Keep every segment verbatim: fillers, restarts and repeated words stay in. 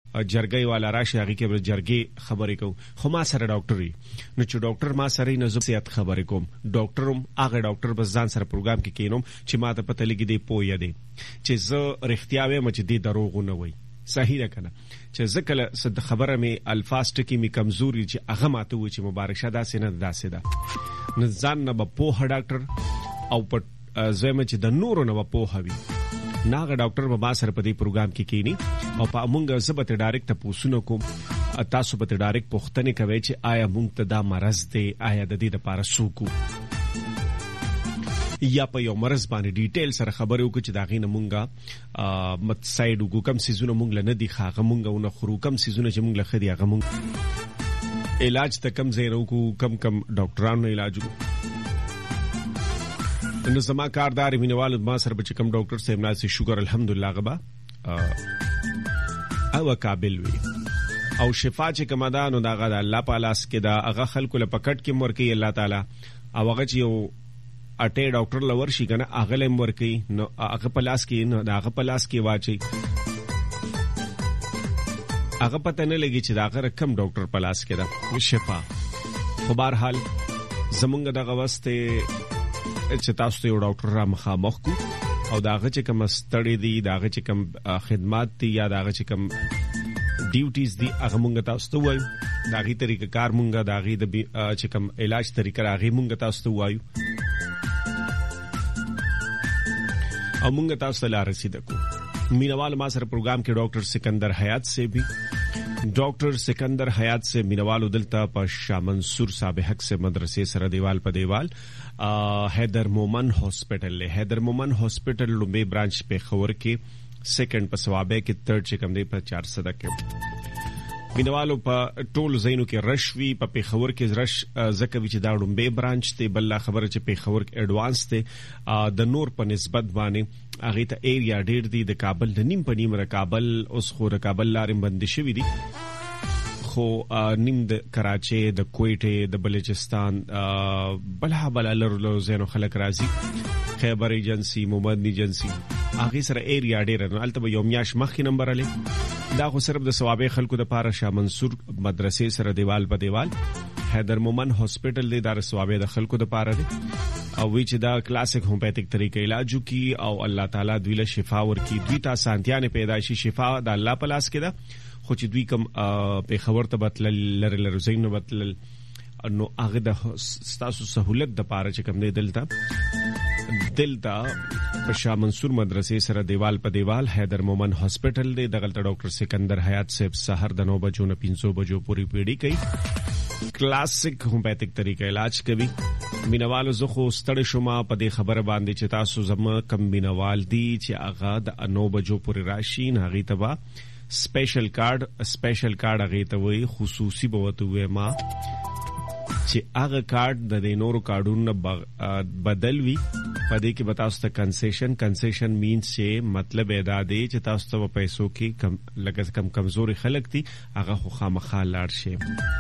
جرګي والا راشي هغه کې به جرګي خبرې کوم خو ما سره ډاکټر نو چې ډاکټر ما سره نه زیات خبرې کوم ډاکټروم هغه ډاکټر بس ځان سره پروګرام کې کینوم چې ما ته پته لګي دی پوهه دی چې زه رښتیا وایم چې دی دروغ نه وای صحیح ده کنه چې ځکه صد خبره می الفاظ ټکی می کمزوري چې هغه ماته و چې مبارک شه داسې نه داسې ده نه ځان نه په پوهه ډاکټر او په زما چې د نورو نه په پوهه وي ناغه ډاکټر به ما سره په دې پروګرام کې کینی او په مونږه زبته ډایرکټ پوښتنه کوم تاسو به ډایرکټ پوښتنه کوي چې آیا مونږ ته دا مرز دی آیا د دې لپاره سوکو یا په یو مرز باندې ډیټیل سره خبرې وکړو چې دا غینه مونږه مت ساید وګو کم سيزونه مونږ نه دي خاغه مونږه ونه خرو کم سيزونه چې مونږ له خدي هغه مونږ علاج ته کم زیرو کو کم کم ډاکټرانو علاج وکړو نو زما کاردار مینوال ما سره بچ کم ډاکټر صاحب ناسي شکر الحمدلله غبا او قابل وي او شفا چې کمدانو دا غدا الله پالاس کې دا هغه خلکو له پکټ کې مور کې الله تعالی او هغه چې یو اټه ډاکټر لور شي کنه هغه له مور کې نو هغه پلاس کې نو هغه پلاس کې واچي هغه پته نه لګي چې دا هغه کم ډاکټر پلاس کې دا شفا خو بهر حال زمونږ دغه واسطه چې تاسو ته یو ډاکټر را مخامخ کو او داغه چې کوم ستړي دي داغه چې کوم خدمات دي یا داغه چې کوم ډیوټیز دي هغه مونږ تاسو ته وایو داغي طریقې کار مونږه داغي د چې کوم علاج طریقې راغي مونږ تاسو ته وایو او مونږ تاسو ته لار رسید کو مینوال ما سره پروګرام کې ډاکټر سکندر حیات سے بھی ډاکټر سکندر حیات سے مینوالو دلتا په شاه منصور صاحب حق سے مدرسې سره دیوال په دیوال حیدر مومن هاسپټل له حیدر مومن هاسپټل لومبي برانچ په خور کې سیکنډ په ثوابه کې تھرد چې کوم دی په چار سده کې مینوالو په ټول زینو کې رشوي په پیښور کې رش زکوي چې دا لومبي برانچ ته بل خبره چې پیښور کې اډوانس ته د نور په نسبت باندې هغه ته ایریا ډیر دی د کابل د نیم په نیم را کابل اوس خو د کابل لارې بند شوی دي خو نیم د کراچي د کویټه د بلوچستان بلها بل لرلو زینو خلک راځي خیبر ایجنسی محمد ایجنسی هغه سره ایریا ډیر نه البته یو میاش مخکې نمبر علي دا خو صرف د ثوابه خلکو د پاره شاه منصور مدرسې سره دیوال په دیوال حیدر مومن هاسپټل دی د ثوابه د خلکو د پاره دی او وی چې دا کلاسیک هومیوپیتھک طریقې علاج کی او الله تعالی دوی له شفا ورکی دوی ته سانتیانه پیدایشي شفا د الله پلاس کې ده خو چې دوی کوم په خبر ته بتل لر لر زینو بتل نو هغه د ستاسو سہولت د پاره چې کوم دی دلته دلته په شاه منصور مدرسې سره دیوال په دیوال حیدر مومن هاسپټل دی دغه ډاکټر سکندر حیات صاحب سحر د نو بجو نه پنځه بجو پوری پیډي کوي کلاسیک هومیوپیتھک طریقې علاج کوي مینوالو زه خو ستړی شوم په دې خبره باندې چې تاسو زما کم مینوال دي چې هغه د نو بجو پوری راشي نه هغه تبا سپیشل کارت سپیشل کارت هغه ته وي خصوصي بوته وي ما چې هغه کارت د نورو کارتونو بدل وي پدې کې بتاوسته کنسیشن کنسیشن مینز چې مطلب ادا دی چې تاسو ته پیسو کې کم لګس کم کمزوري خلک دي هغه خو خامخا لاړ شي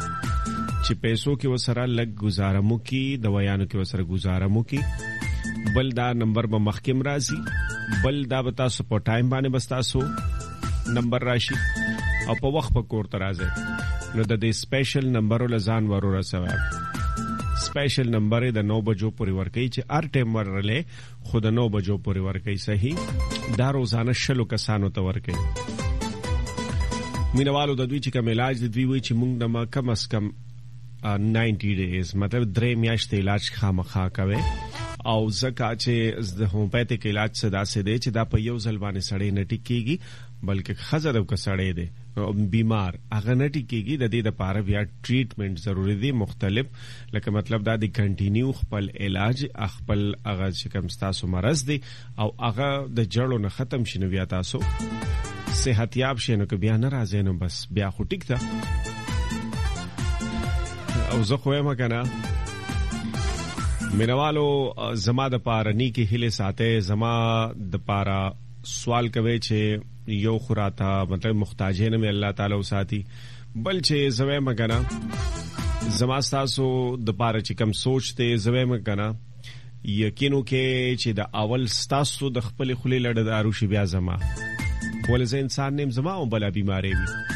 چې پیسو کې وسره لګ گزارمو کې دوايانو کې وسره گزارمو کې بل دا نمبر به مخکم راځي بل دا بتاوسه په ټایم باندې بستاسو نمبر راشي او په وخت په کور ته راځي نو د دې سپیشل نمبر ولزان ورو رسوي سپیشل نمبر د نو بجو پوری ورکي چې ار ټیم ورلې خود نو بجو پوری ورکي صحیح دا روزانه شلو کسانو ته ورکي مینوالو د دوی چې کوم علاج د دوی وی چې موږ د ما کم اس کم نائنٹی ډیز مطلب درې میاشتې علاج خامخا کوي او زکه چې د هومیوپیتھک علاج صدا سي دي چې دا په یو ځل باندې سړې نه ټیکيږي بلکې خزر او کسړې دي بیمار هغه نه ټیکيږي د دې لپاره بیا ټریټمنټ ضروری دي مختلف لکه مطلب دا د کنټینیو خپل علاج خپل هغه چې کوم تاسو مرز دي او هغه د جړو نه ختم شنه بیا تاسو صحتياب شنه که بیا نه راځي نو بس بیا خو ټیک ده او زه خو یم کنه مینوالو زما د پاره نیکی هله ساته زما د پاره سوال کوي چې یو خراتا مطلب محتاجین میں الله تعالی وساتي بل چې زوی مګنا زما تاسو د پاره چې کم سوچته زوی مګنا یقینو کې چې د اول تاسو د خپل خلی لړ د اروشي بیا زما ول زه انسان نیم زما او بلا بیماری وي